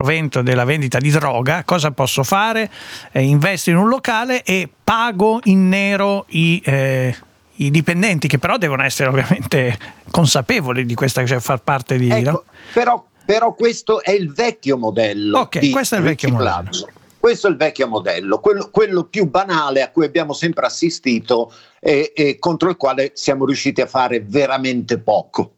provento della vendita di droga, cosa posso fare? Investo in un locale e pago in nero i dipendenti, che però devono essere ovviamente consapevoli di questa, cioè far parte di... Ecco, no? però questo è il vecchio modello. Ok, questo è il vecchio modello. Questo è il vecchio modello, quello più banale a cui abbiamo sempre assistito e contro il quale siamo riusciti a fare veramente poco.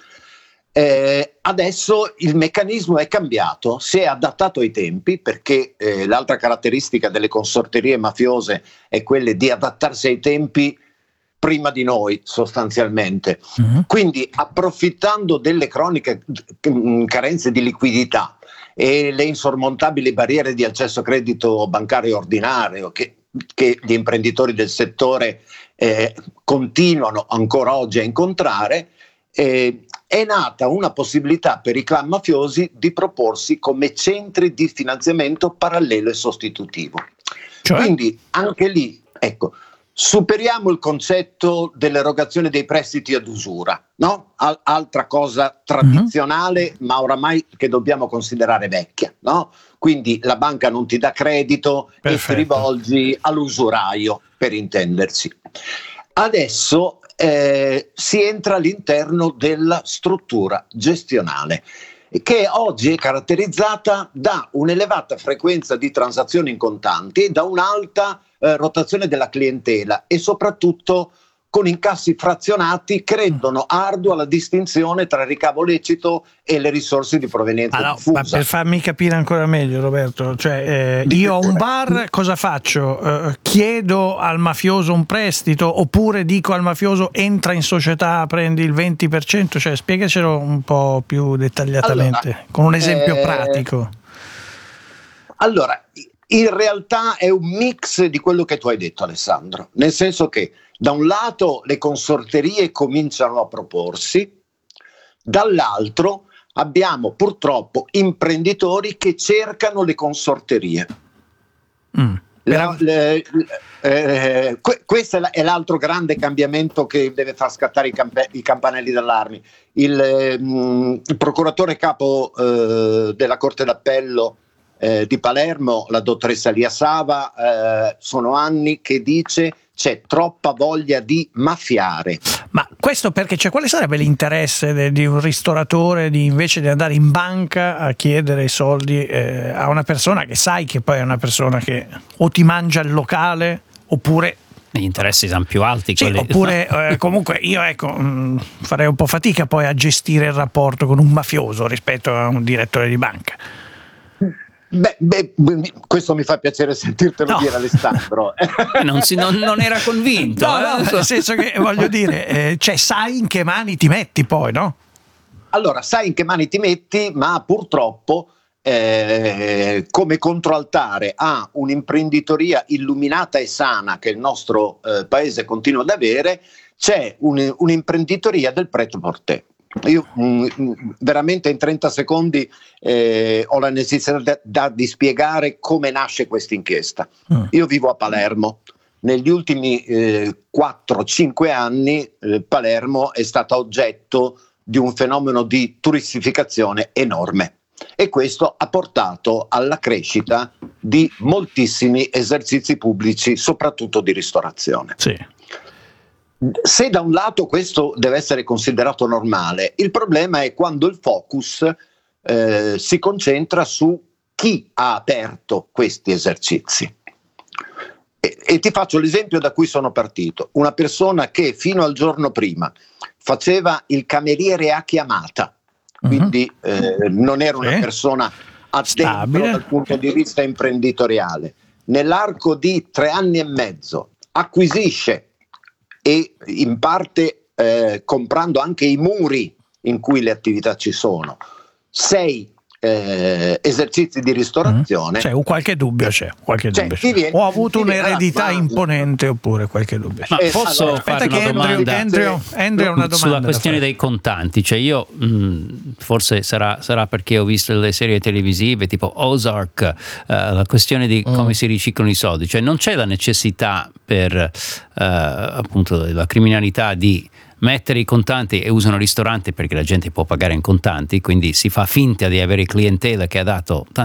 Adesso il meccanismo è cambiato, si è adattato ai tempi, perché l'altra caratteristica delle consorterie mafiose è quella di adattarsi ai tempi prima di noi, sostanzialmente. Quindi, approfittando delle croniche carenze di liquidità e le insormontabili barriere di accesso a credito bancario ordinario che gli imprenditori del settore continuano ancora oggi a incontrare, è nata una possibilità per i clan mafiosi di proporsi come centri di finanziamento parallelo e sostitutivo. Cioè? Quindi anche lì, ecco, superiamo il concetto dell'erogazione dei prestiti ad usura, no? Altra cosa tradizionale, ma oramai che dobbiamo considerare vecchia, no? Quindi la banca non ti dà credito. Perfetto. E ti rivolgi all'usuraio, per intendersi. Adesso si entra all'interno della struttura gestionale, che oggi è caratterizzata da un'elevata frequenza di transazioni in contanti e da un'alta rotazione della clientela, e soprattutto con incassi frazionati che rendono ardua la distinzione tra ricavo lecito e le risorse di provenienza diffusa. Ma per farmi capire ancora meglio, Roberto, cioè io ho un bar, cosa faccio? Chiedo al mafioso un prestito, oppure dico al mafioso entra in società, prendi il 20%? Cioè, spiegacelo un po' più dettagliatamente, allora, con un esempio pratico. Allora, in realtà è un mix di quello che tu hai detto, Alessandro, nel senso che da un lato le consorterie cominciano a proporsi, dall'altro abbiamo purtroppo imprenditori che cercano le consorterie. Questo è l'altro grande cambiamento che deve far scattare i campanelli d'allarme. Il procuratore capo della Corte d'Appello di Palermo, la dottoressa Lia Sava, sono anni che dice c'è troppa voglia di mafiare. Ma questo perché? Cioè, quale sarebbe l'interesse di un ristoratore invece di andare in banca a chiedere i soldi a una persona che sai che poi è una persona che o ti mangia il locale, oppure gli interessi sono più alti, sì, oppure comunque io farei un po' fatica poi a gestire il rapporto con un mafioso rispetto a un direttore di banca. Questo mi fa piacere sentirtelo dire, Alessandro. Non era convinto. No, nel senso che voglio dire, cioè, sai in che mani ti metti poi, no? Allora, sai in che mani ti metti, ma purtroppo come controaltare a un'imprenditoria illuminata e sana che il nostro paese continua ad avere, c'è un'imprenditoria del prêt-à-porter. Io veramente in 30 secondi ho la necessità di spiegare come nasce questa inchiesta. Io vivo a Palermo. Negli ultimi 4-5 anni Palermo è stata oggetto di un fenomeno di turistificazione enorme, e questo ha portato alla crescita di moltissimi esercizi pubblici, soprattutto di ristorazione. Sì. Se da un lato questo deve essere considerato normale, il problema è quando il focus si concentra su chi ha aperto questi esercizi. E ti faccio l'esempio da cui sono partito. Una persona che fino al giorno prima faceva il cameriere a chiamata, quindi non era una persona attenta dal punto di vista imprenditoriale, nell'arco di 3 anni e mezzo acquisisce, e in parte comprando anche i muri in cui le attività ci sono, 6 esercizi di ristorazione. C'è qualche dubbio, Ho avuto un'eredità imponente, oppure qualche dubbio. Ma posso fare una domanda? Andrew, una domanda sulla questione dei contanti. Cioè io forse sarà perché ho visto le serie televisive tipo Ozark, la questione di come si riciclano i soldi. Cioè non c'è la necessità per appunto la criminalità di mettere i contanti, e usano ristoranti perché la gente può pagare in contanti, quindi si fa finta di avere clientela che ha dato